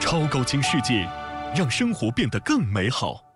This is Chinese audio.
超高清世界，让生活变得更美好。